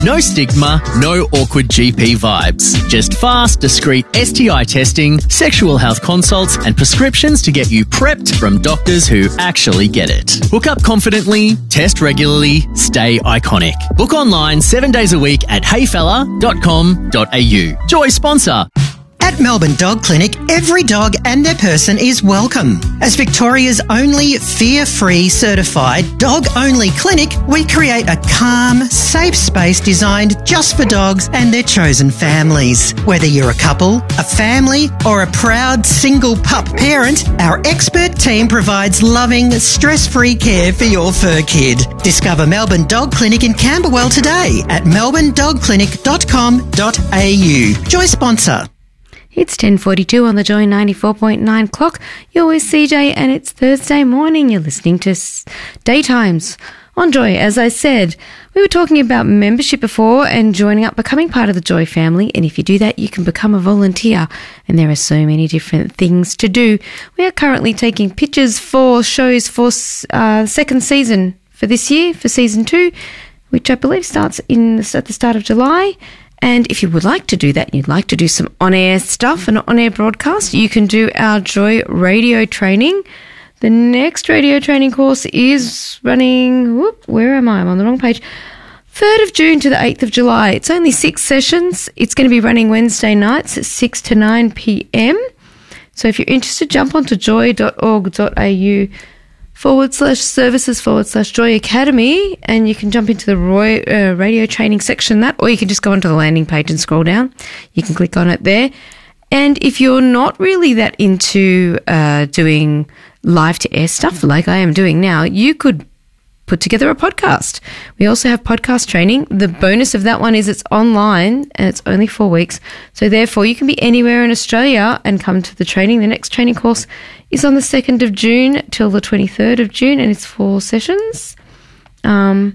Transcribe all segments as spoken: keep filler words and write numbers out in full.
No stigma, no awkward G P vibes. Just fast, discreet S T I testing, sexual health consults, and prescriptions to get you prepped from doctors who actually get it. Hook up confidently, test regularly, stay iconic. Book online seven days a week at hey fella dot com dot a u. Joy sponsor. At Melbourne Dog Clinic, every dog and their person is welcome. As Victoria's only fear-free certified dog-only clinic, we create a calm, safe space designed just for dogs and their chosen families. Whether you're a couple, a family, or a proud single pup parent, our expert team provides loving, stress-free care for your fur kid. Discover Melbourne Dog Clinic in Camberwell today at melbourne dog clinic dot com dot a u. Joy sponsor. It's ten forty-two on the Joy ninety-four point nine clock. You're with C J and it's Thursday morning. You're listening to Daytimes on Joy. As I said, we were talking about membership before and joining up, becoming part of the Joy family. And if you do that, you can become a volunteer. And there are so many different things to do. We are currently taking pictures for shows for uh, second season for this year, for season two, which I believe starts in at the start of July. And if you would like to do that, and you'd like to do some on-air stuff, an on-air broadcast, you can do our Joy radio training. The next radio training course is running, whoop, where am I? I'm on the wrong page. third of June to the eighth of July. It's only six sessions. It's going to be running Wednesday nights at six to nine p.m. So if you're interested, jump onto joy dot org dot a u forward slash services forward slash Joy Academy, and you can jump into the Roy, uh, radio training section that, or you can just go onto the landing page and scroll down. You can click on it there. And if you're not really that into uh, doing live to air stuff like I am doing now, you could put together a podcast. We also have podcast training. The bonus of that one is it's online and it's only four weeks. So therefore you can be anywhere in Australia and come to the training. The next training course is on the second of June till the twenty-third of June, and it's four sessions, um,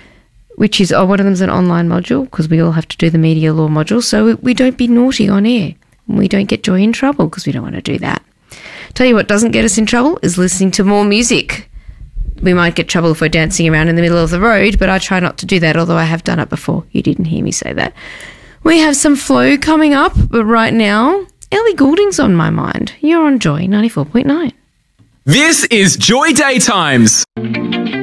which is, oh, one of them's an online module because we all have to do the media law module. So we, we don't be naughty on air. We don't get Joy in trouble because we don't want to do that. Tell you what doesn't get us in trouble is listening to more music. We might get trouble if we're dancing around in the middle of the road, but I try not to do that, although I have done it before. You didn't hear me say that. We have some flow coming up, but right now, Ellie Goulding's on my mind. You're on Joy ninety-four point nine. This is Joy Daytimes.